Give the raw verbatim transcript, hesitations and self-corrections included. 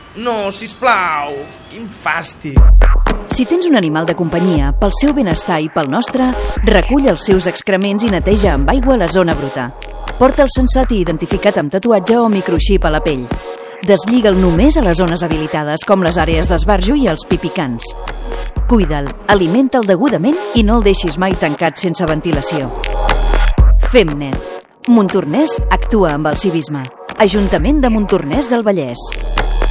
No, sisplau, quin fàstic. Si tens un animal de companyia, pel seu benestar i pel nostre, recull els seus excrements i neteja amb aigua la zona bruta. Porta'l sensat i identificat amb tatuatge o microxip a la pell. Deslliga'l només a les zones habilitades, com les àrees d'esbarjo i els pipicants. Cuida'l, alimenta'l degudament i no el deixis mai tancat sense ventilació. Fem net. Montornès actua amb el civisme. Ajuntament de Montornès del Vallès.